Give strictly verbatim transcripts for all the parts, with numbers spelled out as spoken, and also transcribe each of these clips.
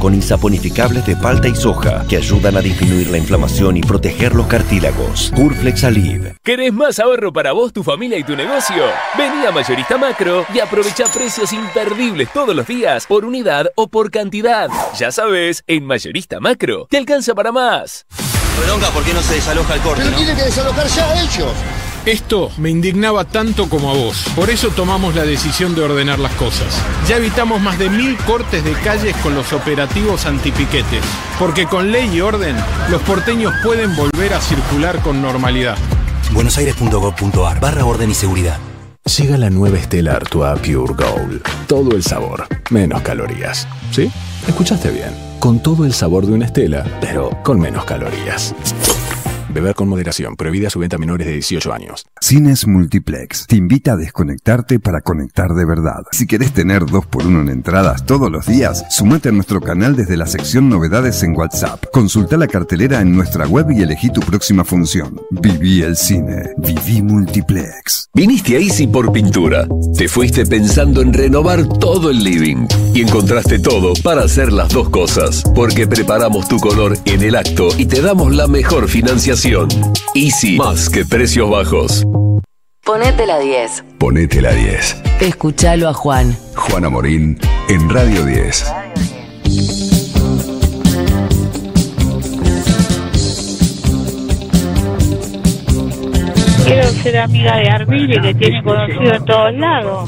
con insaponificables de palta y soja que ayudan a disminuir la inflamación y proteger los cartílagos. Purflex Alib. ¿Querés más ahorro para vos, tu familia y tu negocio? Vení a Mayorista Macro y aprovecha precios imperdibles todos los días por unidad o por cantidad. Ya sabes, en Mayorista Macro te alcanza para más. Bronca, ¿por qué no se desaloja el corte? Pero ¿no? tienen que desalojar ya ellos. Esto me indignaba tanto como a vos. Por eso tomamos la decisión de ordenar las cosas. Ya evitamos más de mil cortes de calles con los operativos antipiquetes. Porque con ley y orden, los porteños pueden volver a circular con normalidad. buenosaires.gov.ar barra orden y seguridad. Llega la nueva Stella Artois Pure Gold. Todo el sabor, menos calorías. ¿Sí? Escuchaste bien. Con todo el sabor de una Stella, pero con menos calorías. Beber con moderación. Prohibida su venta a menores de dieciocho años. Cines Multiplex te invita a desconectarte para conectar de verdad. Si querés tener dos por uno en entradas todos los días, sumate a nuestro canal desde la sección Novedades en WhatsApp. Consulta la cartelera en nuestra web y elegí tu próxima función. Viví el cine. Viví Multiplex. Viniste a Easy por pintura. Te fuiste pensando en renovar todo el living y encontraste todo para hacer las dos cosas. Porque preparamos tu color en el acto y te damos la mejor financiación. Easy, más que precios bajos. Ponete la diez. Ponete la diez. Escuchalo a Juan. Juana Morín en Radio diez. Quiero ser amiga de Arvili, que tiene conocido en todos lados.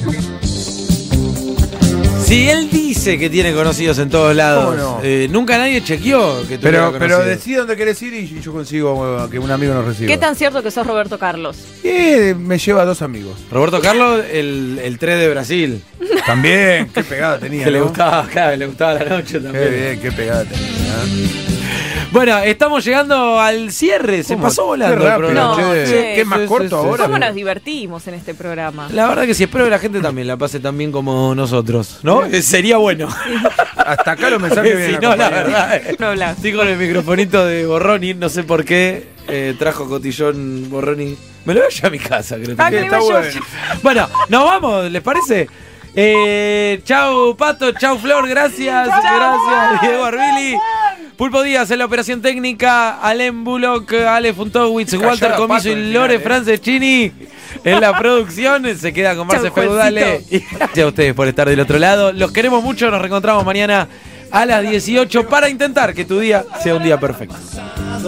Si él dice que tiene conocidos en todos lados, no? eh, nunca nadie chequeó que Pero, tuviera pero conocidos. decide dónde querés ir y yo consigo que un amigo nos reciba. ¿Qué tan cierto que sos Roberto Carlos? Eh, me lleva a dos amigos. Roberto Carlos, el, el tres de Brasil. También, qué pegada tenía. Que ¿no? le gustaba, claro, le gustaba la noche también. Qué bien, qué pegada tenía. Bueno, estamos llegando al cierre. Se pasó volando Qué el rápido, programa. No, che. sí, ¿Qué es más sí, corto sí, ahora? ¿Cómo pero- nos divertimos en este programa? La verdad que sí, espero que la gente también la pase tan bien como nosotros, ¿no? Eh, Sería bueno. Hasta acá los mensajes Sí, vienen no, la acompañados. verdad. eh. No hablas. Estoy con el microfonito de Borroni, no sé por qué. eh, trajo cotillón Borroni. Me lo voy a mi casa, creo. Ah, que que está iba yo. bueno. Bueno, nos vamos, ¿les parece? Eh, chau Pato, chau Flor, gracias, gracias Diego Arbili, Pulpo Díaz en la operación técnica, Alem Bullock, Ale Funtowitz, Walter Callada, Comiso Pato, y al Lore final, eh. Franceschini en la producción. Se queda con Marce Chau, Feudale. Y gracias a ustedes por estar del otro lado. Los queremos mucho, nos reencontramos mañana a las dieciocho para intentar que tu día sea un día perfecto.